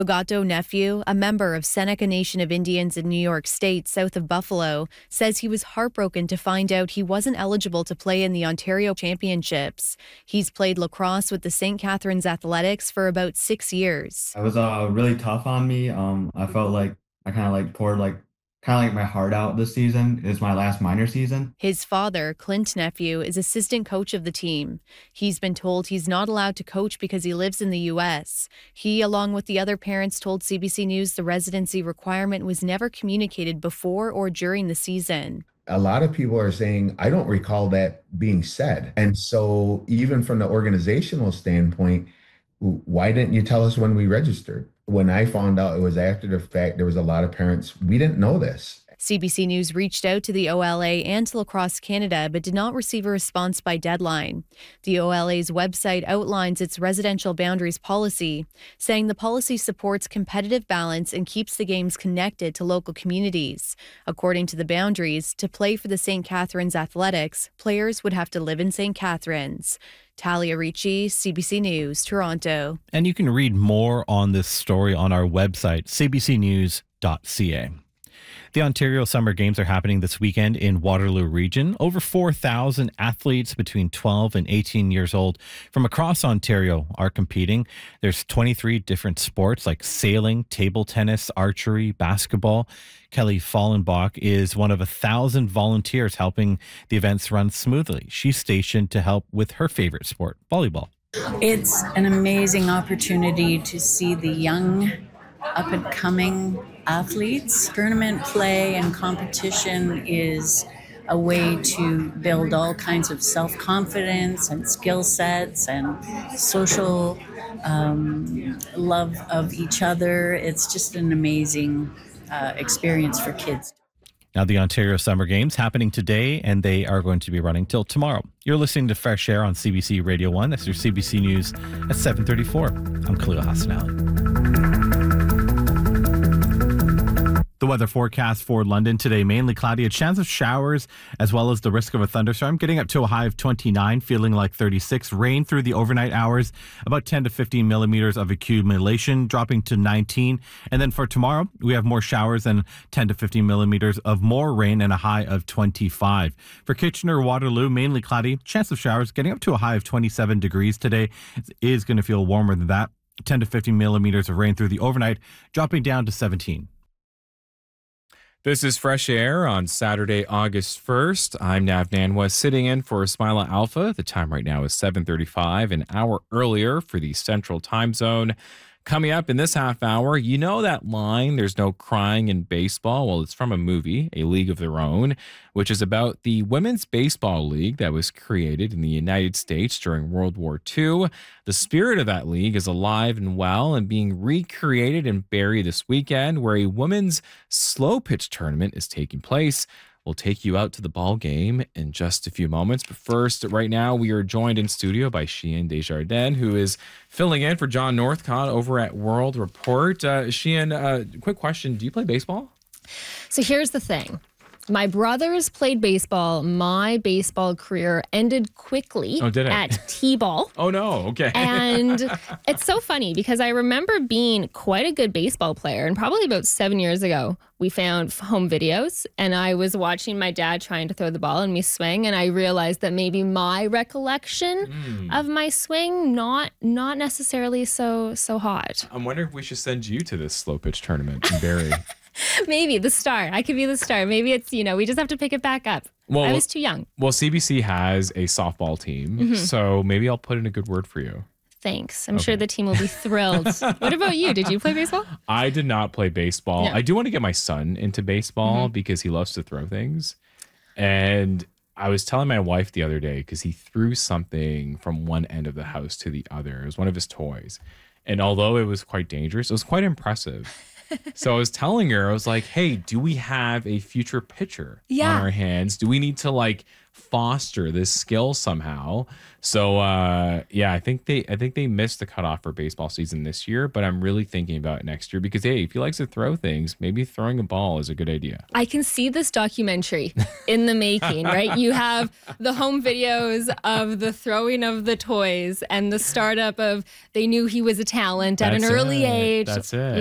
Bogato nephew, a member of Seneca Nation of Indians in New York State, south of Buffalo, says he was heartbroken to find out he wasn't eligible to play in the Ontario Championships. He's played lacrosse with the St. Catharines Athletics for about 6 years. It was really tough on me. I felt like I poured my heart out this season. It's my last minor season. His father, Clint Nephew, is assistant coach of the team. He's been told he's not allowed to coach because he lives in the U.S. He, along with the other parents, told CBC News the residency requirement was never communicated before or during the season. A lot of people are saying, I don't recall that being said. And so even from the organizational standpoint, why didn't you tell us when we registered? When I found out it was after the fact, there was a lot of parents, we didn't know this. CBC News reached out to the OLA and to Lacrosse Canada, but did not receive a response by deadline. The OLA's website outlines its residential boundaries policy, saying the policy supports competitive balance and keeps the games connected to local communities. According to the boundaries, to play for the St. Catharines Athletics, players would have to live in St. Catharines. Talia Ricci, CBC News, Toronto. And you can read more on this story on our website, cbcnews.ca. The Ontario Summer Games are happening this weekend in Waterloo Region. Over 4,000 athletes between 12 and 18 years old from across Ontario are competing. There's 23 different sports like sailing, table tennis, archery, basketball. Kelly Fallenbach is one of 1,000 volunteers helping the events run smoothly. She's stationed to help with her favorite sport, volleyball. It's an amazing opportunity to see the young up-and-coming athletes. Tournament play and competition is a way to build all kinds of self-confidence and skill sets and social love of each other. It's just an amazing experience for kids. Now, the Ontario Summer Games happening today, and they are going to be running till tomorrow. You're listening to Fresh Air on CBC Radio 1. That's your CBC News at 7:34. I'm Khalil Hassanali. The weather forecast for London today, mainly cloudy, a chance of showers as well as the risk of a thunderstorm, getting up to a high of 29, feeling like 36. Rain through the overnight hours, about 10 to 15 millimeters of accumulation, dropping to 19. And then for tomorrow, we have more showers and 10 to 15 millimeters of more rain and a high of 25. For Kitchener-Waterloo, mainly cloudy, chance of showers, getting up to a high of 27 degrees today. It is going to feel warmer than that. 10 to 15 millimeters of rain through the overnight, dropping down to 17. This is Fresh Air on Saturday, August 1st. I'm Nav Nanwa, sitting in for Ismaila Alpha. The time right now is 7:35, an hour earlier for the Central Time Zone. Coming up in this half hour, you know that line, there's no crying in baseball? Well, it's from a movie, A League of Their Own, which is about the Women's Baseball League that was created in the United States during World War II. The spirit of that league is alive and well and being recreated in Barrie this weekend, where a women's slow pitch tournament is taking place. We'll take you out to the ball game in just a few moments. But first, right now, we are joined in studio by Sheehan Desjardins, who is filling in for John Northcott over at World Report. Sheehan, quick question. Do you play baseball? So here's the thing. My brothers played baseball. My baseball career ended quickly at T-ball. Oh, no. Okay. And it's so funny because I remember being quite a good baseball player. And probably about 7 years ago, we found home videos and I was watching my dad trying to throw the ball and me swing. And I realized that maybe my recollection of my swing, not necessarily so hot. I'm wondering if we should send you to this slow pitch tournament in Barrie. Maybe the star. I could be the star. Maybe it's, we just have to pick it back up. Well, I was too young. Well, CBC has a softball team, so maybe I'll put in a good word for you. Thanks. I'm sure the team will be thrilled. What about you? Did you play baseball? I did not play baseball. Yeah. I do want to get my son into baseball because he loves to throw things. And I was telling my wife the other day because he threw something from one end of the house to the other. It was one of his toys. And although it was quite dangerous, it was quite impressive. So I was telling her, I was like, hey, do we have a future pitcher on our hands? Do we need to foster this skill somehow. So I think they missed the cutoff for baseball season this year, but I'm really thinking about it next year because hey, if he likes to throw things, maybe throwing a ball is a good idea. I can see this documentary in the making, right? You have the home videos of the throwing of the toys and the startup of they knew he was a talent at an early age. That's it.